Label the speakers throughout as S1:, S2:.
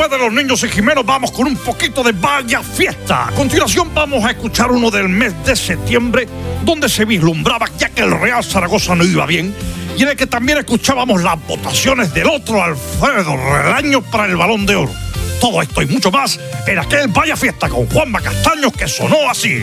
S1: después de Los Niños y Jimeno, vamos con un poquito de Vaya Fiesta. A continuación vamos a escuchar uno del mes de septiembre, donde se vislumbraba ya que el Real Zaragoza no iba bien, y en el que también escuchábamos las votaciones del otro Alfredo Relaño para el Balón de Oro. Todo esto y mucho más en aquel Vaya Fiesta con Juanma Castaños, que sonó así.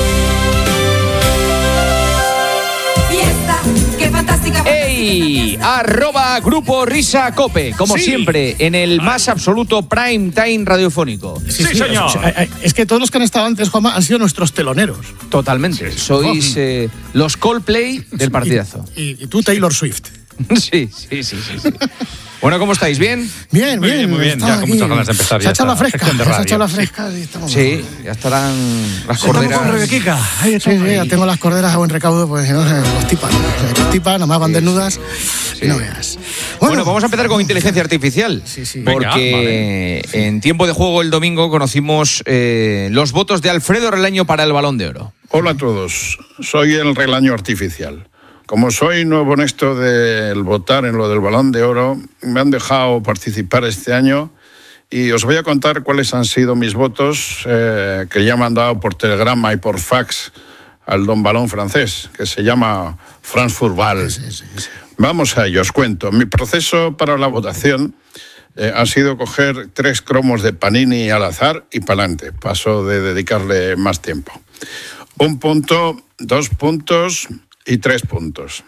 S2: ¡Qué fantástica!
S3: ¡Ey! @Grupo Risa Cope, como siempre, en el más absoluto prime time radiofónico.
S1: Sí, señor.
S4: Es que todos los que han estado antes, Juanma, han sido nuestros teloneros.
S3: Totalmente. Sois los Coldplay del partidazo.
S4: Y tú, Taylor Swift.
S3: Sí. Bueno, ¿cómo estáis? ¿Bien?
S4: Bien.
S5: Muy bien. Ya con muchas ganas de empezar.
S4: Se ha echado la fresca.
S5: Se
S4: ha echado la fresca y estamos
S3: Sí, ya estarán las corderas.
S4: Estamos con Rebequica. Sí, ya tengo las corderas a buen recaudo, pues si no, los tipan, nada más van desnudas. Sí. No veas.
S3: Bueno, vamos a empezar con inteligencia artificial.
S4: Sí.
S3: Porque en tiempo de juego el domingo conocimos los votos de Alfredo Relaño para el Balón de Oro.
S6: Hola a todos, soy el Relaño Artificial. Como soy nuevo en esto del votar en lo del Balón de Oro, me han dejado participar este año y os voy a contar cuáles han sido mis votos que ya me han dado por telegrama y por fax al don Balón francés, que se llama France Football. Sí. Vamos a ello, os cuento. Mi proceso para la votación ha sido coger 3 cromos de Panini al azar y pa'lante. Paso de dedicarle más tiempo. 1 punto, 2 puntos... y 3 puntos.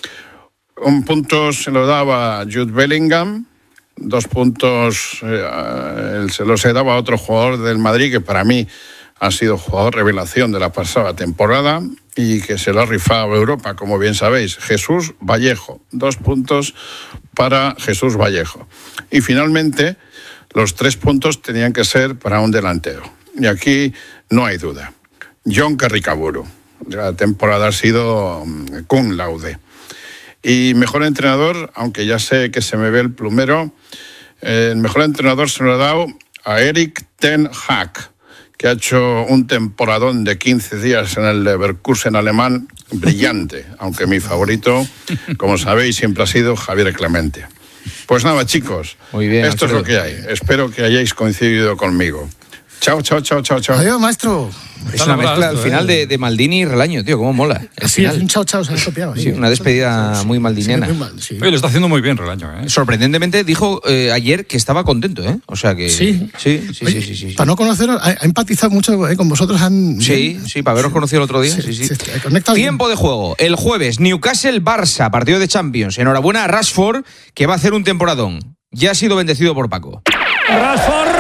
S6: 1 punto se lo daba a Jude Bellingham, 2 puntos se los he dado a otro jugador del Madrid que para mí ha sido jugador revelación de la pasada temporada y que se lo ha rifado a Europa, como bien sabéis, Jesús Vallejo. 2 puntos para Jesús Vallejo. Y finalmente, los 3 puntos tenían que ser para un delantero. Y aquí no hay duda. John Carricaburu. La temporada ha sido cum laude. Y mejor entrenador, aunque ya sé que se me ve el plumero, el mejor entrenador se lo ha dado a Erik ten Hag, que ha hecho un temporadón de 15 días en el Leverkusen alemán brillante, aunque mi favorito, como sabéis, siempre ha sido Javier Clemente. Pues nada, chicos,
S3: muy bien,
S6: esto Alfredo. Es lo que hay. Espero que hayáis coincidido conmigo. Chao.
S4: Adiós, maestro.
S3: Es una mezcla al final de Maldini y Relaño, tío, cómo mola.
S4: Sí, es un chao, se ha copiado.
S3: Sí, una despedida muy maldiniana.
S4: Sí.
S5: Oye, lo está haciendo muy bien Relaño,
S3: Sorprendentemente dijo ayer que estaba contento, O sea que... Sí.
S4: Para no conoceros, ha empatizado mucho con vosotros.
S3: Sí, para haberos conocido el otro día. Sí. Tiempo de juego. El jueves, Newcastle-Barça, partido de Champions. Enhorabuena a Rashford, que va a hacer un temporadón. Ya ha sido bendecido por Paco.
S7: Rashford.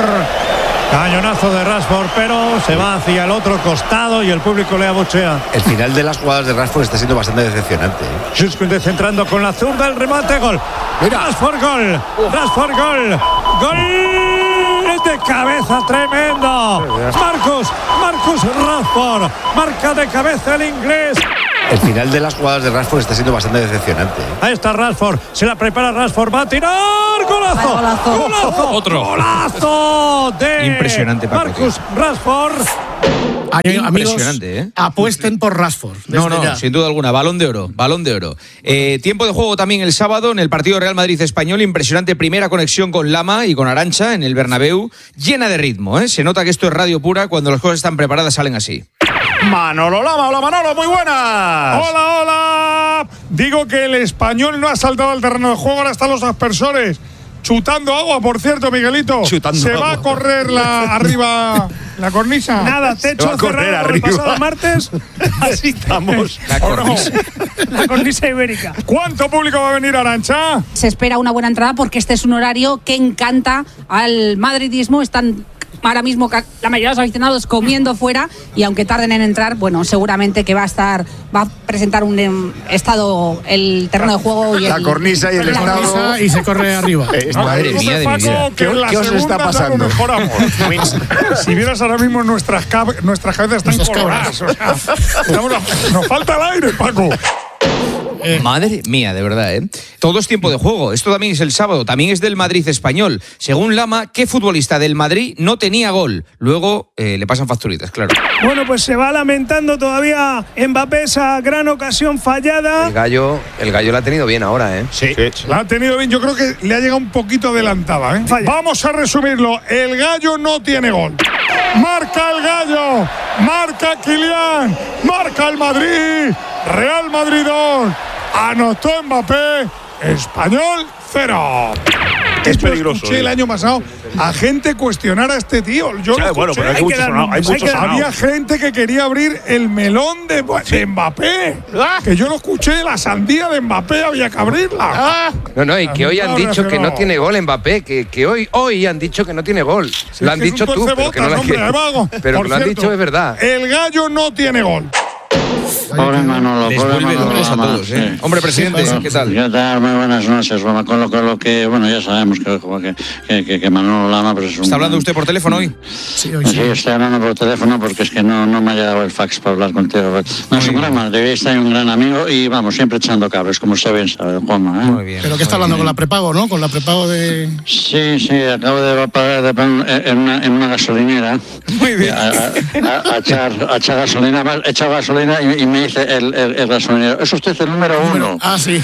S7: Cañonazo de Rashford, pero se va hacia el otro costado y el público le abuchea.
S8: El final de las jugadas de Rashford está siendo bastante decepcionante.
S7: Jusquinte centrando con la zurda, el remate, gol. Mira. Rashford, gol. Gol de cabeza, tremendo. Marcus Rashford, marca de cabeza el inglés.
S8: El final de las jugadas de Rashford está siendo bastante decepcionante.
S7: Ahí está Rashford, se la prepara Rashford, va a tirar, golazo.
S5: Otro
S7: golazo de
S3: impresionante
S7: Marcus Rashford.
S3: Impresionante,
S4: Apuesten por Rashford.
S3: No, sin duda alguna. Balón de oro. Tiempo de juego también el sábado en el partido Real Madrid-Español. Impresionante primera conexión con Lama y con Arantxa en el Bernabéu. Llena de ritmo, Se nota que esto es radio pura. Cuando las cosas están preparadas salen así.
S7: Manolo Lama, hola Manolo, muy buenas. Hola. Digo que el Español no ha saltado al terreno de juego, ahora están los aspersores. Chutando agua, por cierto, Miguelito. Se va a correr arriba la cornisa. Nada, techo cerrado el pasado martes. Así estamos.
S9: La cornisa ibérica.
S7: ¿Cuánto público va a venir, Arantxa?
S9: Se espera una buena entrada porque este es un horario que encanta al madridismo. Están ahora mismo la mayoría de los aficionados comiendo fuera y aunque tarden en entrar, bueno, seguramente que va a presentar un estado el terreno de juego y
S8: la cornisa y el estado
S4: y se corre arriba.
S3: Madre mía de mi vida.
S8: ¿Qué os está pasando?
S7: Si vieras ahora mismo nuestras cabezas están coloradas. Nos falta el aire, Paco.
S3: Madre mía, de verdad, ¿eh? Todo es tiempo de juego. Esto también es el sábado, también es del Madrid español. Según Lama, ¿qué futbolista del Madrid no tenía gol? Luego le pasan facturitas, claro.
S2: Bueno, pues se va lamentando todavía Mbappé esa gran ocasión fallada.
S8: El gallo la ha tenido bien ahora, ¿eh?
S7: Sí. La ha tenido bien. Yo creo que le ha llegado un poquito adelantada, ¿eh? Vamos a resumirlo. El gallo no tiene gol. Marca el gallo. Marca Kylian. Marca el Madrid. Real Madrid 2. Anotó Mbappé. Español 0.
S10: Es peligroso.
S7: Escuché el año pasado a gente cuestionar a este tío. Yo lo
S10: bueno, pero hay mucho sonado.
S7: Había gente que quería abrir el melón de Mbappé. Que yo lo escuché, la sandía de Mbappé había que abrirla.
S8: No, y que hoy han dicho que no tiene gol Mbappé, que hoy han dicho que no tiene gol. Lo han dicho tú, pero que no lo han dicho, es verdad.
S7: El gallo no tiene gol.
S11: Pobre Manolo,
S3: Les vuelve locos a todos, ¿eh? Hombre, presidente, ¿qué tal?
S11: ¿Qué tal? Muy buenas noches. Bueno, con lo que bueno, ya sabemos que Manolo Lama pues es un...
S3: ¿Está hablando usted por teléfono hoy?
S11: Sí, estoy hablando por teléfono porque es que no me ha llegado el fax para hablar contigo. No, es un gran madridista y un gran amigo y vamos, siempre echando cables, como usted bien sabe, Juanma, ¿eh?
S3: Muy bien.
S4: ¿Pero qué está hablando? Con la prepago, ¿no? Con la prepago de...
S11: Sí, acabo de pagar en una gasolinera.
S3: Muy bien.
S11: A echar gasolina, he echado gasolina y me dice el gasolinero, ¿es usted el número 1?
S4: Ah, sí.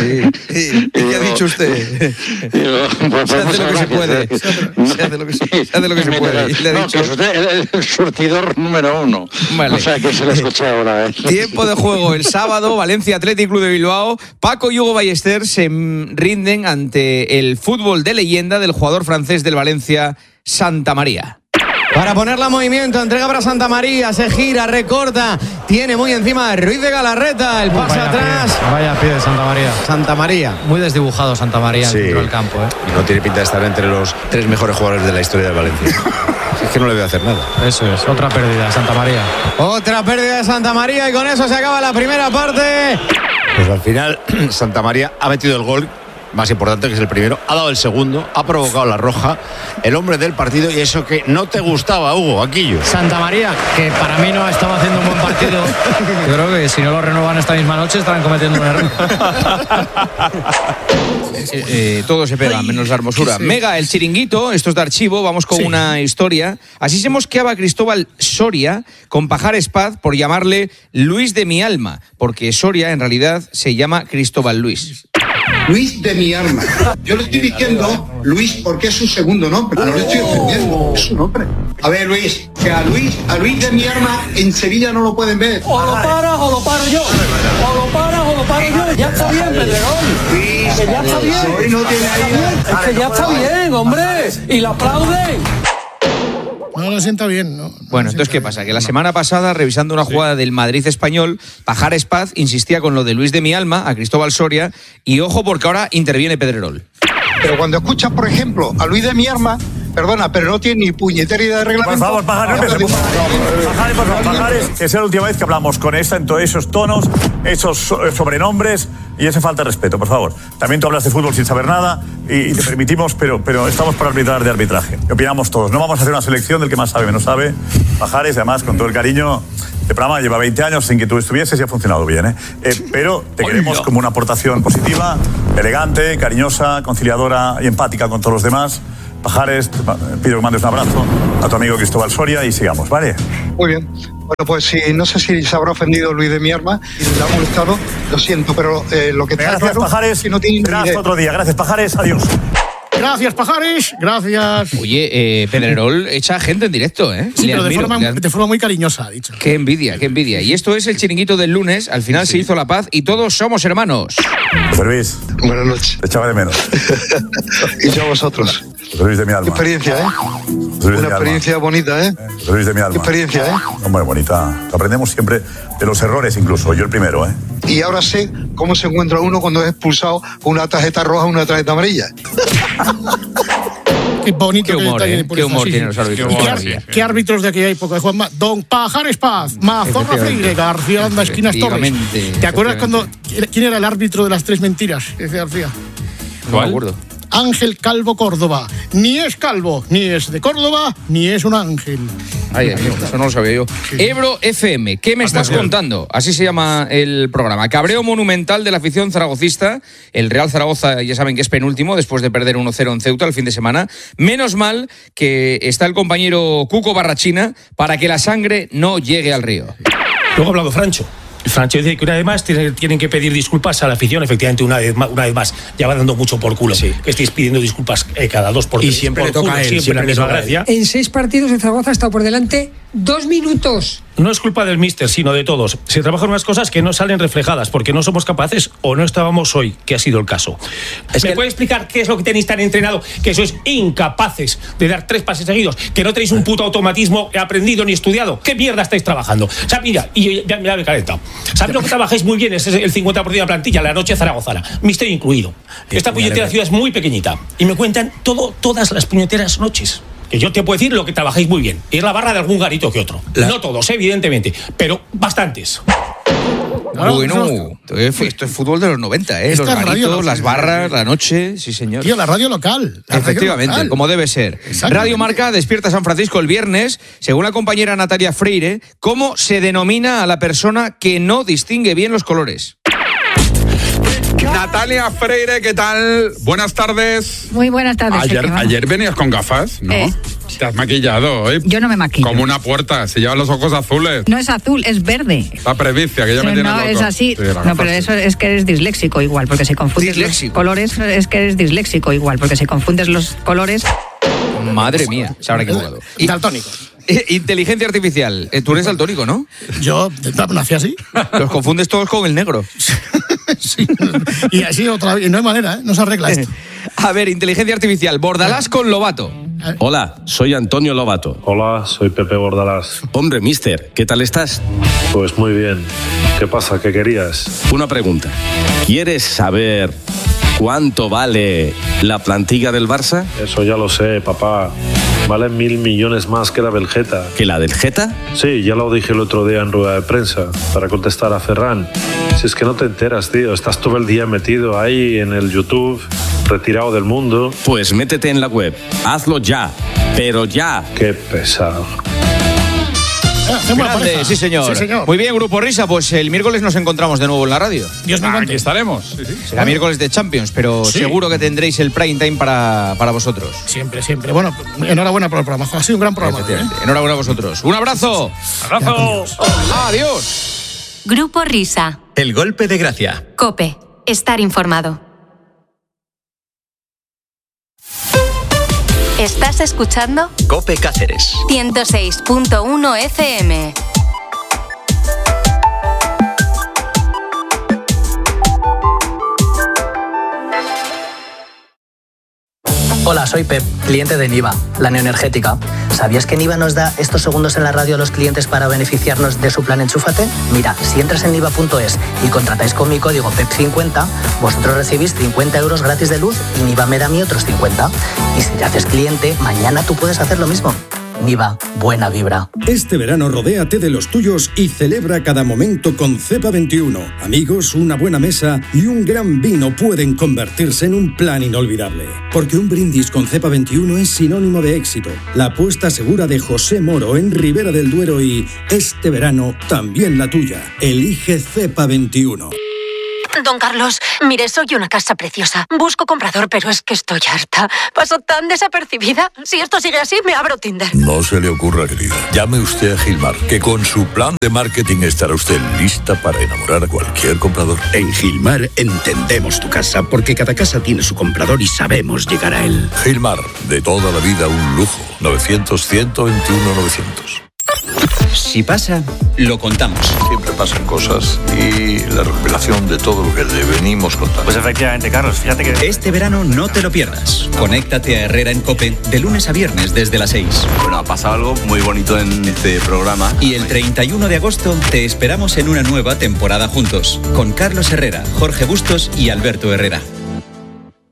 S3: ¿Y qué ha dicho used?
S11: Digo, pues,
S3: se hace lo que se puede. Se hace lo que se puede. Y le ha dicho...
S11: que es usted el surtidor número 1.
S3: Vale.
S11: O sea, que se lo escuché ahora.
S3: Tiempo de juego el sábado, Valencia Athletic Club de Bilbao. Paco y Hugo Ballester se rinden ante el fútbol de leyenda del jugador francés del Valencia, Santa María.
S12: Para ponerla en movimiento, entrega para Santa María, se gira, recorta, tiene muy encima a Ruiz de Galarreta, el pase atrás.
S13: Vaya pie de Santa María.
S12: Santa María.
S13: Muy desdibujado Santa María dentro del campo, ¿eh?
S8: Y no tiene pinta de estar entre los 3 mejores jugadores de la historia del Valencia. Es que no le veo hacer nada.
S13: Eso es, otra pérdida de Santa María.
S12: Otra pérdida de Santa María y con eso se acaba la primera parte.
S8: Pues al final, Santa María ha metido el gol más importante, que es el primero, ha dado el segundo, ha provocado la roja, el hombre del partido, y eso que no te gustaba, Hugo, Aquillo.
S13: Santa María, que para mí no estaba haciendo un buen partido. Yo creo que si no lo renuevan esta misma noche estarán cometiendo un error.
S3: Todo se pega, menos la hermosura. Sí. Mega, el chiringuito, esto es de archivo, vamos con una historia. Así se mosqueaba a Cristóbal Soria con Pajar Espaz por llamarle Luis de mi alma, porque Soria en realidad se llama Cristóbal Luis.
S14: Luis de mi alma. Yo le estoy diciendo Luis porque es su segundo nombre. No le estoy ofendiendo, es su nombre. A ver, Luis, que a Luis de mi alma en Sevilla no lo pueden ver.
S15: O lo paras o lo paro yo. O lo paras o lo paro yo. Ya está bien, Pedregón. Que ya está bien.
S14: No tiene ahí.
S15: Es que ya está bien, hombre. Y lo aplauden.
S4: No lo sienta bien, ¿no?
S3: Bueno, entonces, ¿qué pasa? Que la semana pasada, revisando una jugada del Madrid español, Pajar Espaz insistía con lo de Luis de mi alma, a Cristóbal Soria, y ojo porque ahora interviene Pedrerol.
S14: Pero cuando escuchas, por ejemplo, a Luis de mi alma, perdona, pero no tiene ni puñetera idea de reglamento.
S10: Por favor, Pajares, Pajares, que sea la última vez que hablamos con en todos esos tonos, esos sobrenombres y ese falta de respeto, por favor. También tú hablas de fútbol sin saber nada y te permitimos, pero estamos para arbitrar de arbitraje. Opinamos todos. No vamos a hacer una selección del que más sabe, menos sabe. Pajares, además, con todo el cariño, este programa lleva 20 años sin que tú estuvieses y ha funcionado bien, ¿eh? Pero te queremos como una aportación positiva, elegante, cariñosa, conciliadora y empática con todos los demás. Pajares, te pido que mandes un abrazo a tu amigo Cristóbal Soria y sigamos, ¿vale?
S14: Muy bien. Bueno, pues sí, no sé si se habrá ofendido Luis de mi arma y le ha molestado, lo siento, pero lo que está
S10: gracias,
S14: claro,
S10: Pajares,
S14: si no tiene
S10: gracias otro día. Gracias, Pajares, adiós.
S4: Gracias, Pajares, gracias.
S3: Oye, Pedrerol echa gente en directo, ¿eh?
S4: Sí, pero de forma muy cariñosa, ha dicho.
S3: Qué envidia, qué envidia. Y esto es el chiringuito del lunes, al final se hizo la paz y todos somos hermanos.
S10: José Luis.
S14: Buenas noches.
S10: Te echaba de menos.
S14: Y yo a vosotros.
S10: José Luis de mi alma.
S14: Qué experiencia, ¿eh? Una experiencia bonita, ¿eh?
S10: José Luis de mi alma.
S14: Qué experiencia, ¿eh?
S10: Muy bonita. Aprendemos siempre de los errores, incluso. Yo el primero, ¿eh?
S14: Y ahora sé cómo se encuentra uno cuando es expulsado con una tarjeta roja o una tarjeta amarilla.
S4: Qué bonito.
S3: Qué humor, qué humor tienen los árbitros.
S4: ¿Qué árbitros de aquella época, Juanma? Don Pajares Paz, Mazorra Freire, García Landa, Esquinas Torres. ¿Te acuerdas cuando quién era el árbitro de las 3 mentiras? Ese García.
S3: No me acuerdo.
S4: Ángel Calvo Córdoba. Ni es calvo, ni es de Córdoba, ni es un ángel.
S3: Ay, amigo, eso no lo sabía yo. Ebro FM, ¿qué me estás contando? Así se llama el programa. Cabreo monumental de la afición zaragocista. El Real Zaragoza, ya saben que es penúltimo después de perder 1-0 en Ceuta el fin de semana. Menos mal que está el compañero Cuco Barrachina para que la sangre no llegue al río.
S16: Luego ha hablado Francho. Francho dice que una vez más tienen que pedir disculpas a la afición, efectivamente, una vez más. Ya va dando mucho por culo. Sí. Que estéis pidiendo disculpas cada 2 por 3.
S17: Y siempre le toca a él.
S16: Siempre la misma gracia.
S17: En 6 partidos el Zaragoza ha estado por delante 2 minutos.
S16: No es culpa del míster, sino de todos. Se trabajan unas cosas que no salen reflejadas porque no somos capaces o no estábamos hoy, que ha sido el caso. ¿Me puede explicar qué es lo que tenéis tan entrenado? Que sois incapaces de dar 3 pases seguidos, que no tenéis un puto automatismo aprendido ni estudiado. ¿Qué mierda estáis trabajando? O sea, mira, y ya me he calentado. ¿Sabes lo que trabajáis muy bien? Es el 50% de la plantilla, la noche zaragozana. Míster incluido. Esta puñetera ciudad es muy pequeñita. Y me cuentan todas las puñeteras noches. Que yo te puedo decir lo que trabajáis muy bien. Es la barra de algún garito que otro. No todos, evidentemente, pero bastantes.
S3: Bueno, esto es fútbol de los 90, los garitos, las barras, la noche, sí señor.
S4: Tío, la radio local.
S3: Efectivamente, como debe ser. Radio Marca despierta San Francisco el viernes, según la compañera Natalia Freire, ¿cómo se denomina a la persona que no distingue bien los colores?
S18: Natalia Freire, ¿qué tal? Buenas tardes.
S19: Muy buenas tardes.
S18: Ayer venías con gafas, ¿no? Te has maquillado, ¿eh?
S19: Yo no me maquillo.
S18: Como una puerta, se llevan los ojos azules.
S19: No es azul, es verde.
S18: La previcia, que ya me tiene loco.
S19: No, es así. No, pero eso es que eres disléxico igual, porque si confundes los colores, es que eres disléxico igual, porque si confundes los colores...
S3: Madre mía, se habrá equivocado.
S4: Daltónico.
S3: Inteligencia artificial. Tú eres daltónico, ¿no?
S4: Yo nací así.
S3: Los confundes todos con el negro.
S4: Sí. Y así otra vez. No hay manera, ¿eh? No se arregla esto.
S3: A ver, inteligencia artificial. Bordalás con Lobato.
S20: Hola, soy Antonio Lobato.
S21: Hola, soy Pepe Bordalás.
S20: Hombre, mister, ¿qué tal estás?
S21: Pues muy bien. ¿Qué pasa? ¿Qué querías?
S20: Una pregunta. ¿Quieres saber cuánto vale la plantilla del Barça?
S21: Eso ya lo sé, papá. Vale 1.000 millones más que la del Geta.
S20: ¿Que la del Geta?
S21: Sí, ya lo dije el otro día en rueda de prensa para contestar a Ferran. Si es que no te enteras, tío. Estás todo el día metido ahí en el YouTube, retirado del mundo.
S20: Pues métete en la web. Hazlo ya. Pero ya.
S21: Qué pesado.
S3: Grande, sí señor. Muy bien, Grupo Risa, pues el miércoles nos encontramos de nuevo en la radio.
S4: Dios mío,
S18: aquí estaremos. Sí.
S3: Será miércoles de Champions, pero seguro que tendréis el prime time para vosotros.
S4: Siempre. Bueno, enhorabuena por el programa. Ha sido un gran programa.
S3: Enhorabuena a vosotros. Un abrazo.
S7: Abrazo.
S3: Adiós.
S22: Grupo Risa.
S23: El golpe de gracia.
S22: COPE. Estar informado. ¿Estás escuchando?
S23: COPE Cáceres.
S22: 106.1 FM.
S24: Hola, soy Pep, cliente de Niva, la neoenergética. ¿Sabías que Niva nos da estos segundos en la radio a los clientes para beneficiarnos de su plan Enchúfate? Mira, si entras en niva.es y contratáis con mi código PEP50, vosotros recibís 50 euros gratis de luz y Niva me da a mí otros 50. Y si te haces cliente, mañana tú puedes hacer lo mismo. Niva, buena vibra.
S25: Este verano rodéate de los tuyos y celebra cada momento con Cepa 21. Amigos, una buena mesa y un gran vino pueden convertirse en un plan inolvidable. Porque un brindis con Cepa 21 es sinónimo de éxito. La apuesta segura de José Moro en Ribera del Duero y este verano también la tuya. Elige Cepa 21.
S22: Don Carlos, mire, soy una casa preciosa. Busco comprador, pero es que estoy harta. Paso tan desapercibida. Si esto sigue así, me abro Tinder.
S26: No se le ocurra, querida. Llame usted a Gilmar, que con su plan de marketing estará usted lista para enamorar a cualquier comprador.
S27: En Gilmar entendemos tu casa, porque cada casa tiene su comprador y sabemos llegar a él.
S26: Gilmar, de toda la vida un lujo. 900-121-900.
S23: Si pasa, lo contamos.
S26: Siempre pasan cosas y la recopilación de todo lo que le venimos contando.
S10: Pues efectivamente, Carlos, fíjate que...
S23: Este verano no te lo pierdas. Conéctate a Herrera en COPE de lunes a viernes desde las 6.
S28: Bueno, ha pasado algo muy bonito en este programa.
S23: Y el 31 de agosto te esperamos en una nueva temporada juntos, con Carlos Herrera, Jorge Bustos y Alberto Herrera.